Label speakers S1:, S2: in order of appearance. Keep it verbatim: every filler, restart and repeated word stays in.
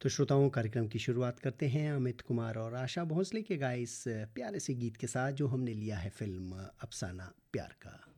S1: तो श्रोताओं, कार्यक्रम की शुरुआत करते हैं अमित कुमार और आशा भोसले के गाए इस प्यारे से गीत के साथ, जो हमने लिया है फिल्म अफसाना प्यार का।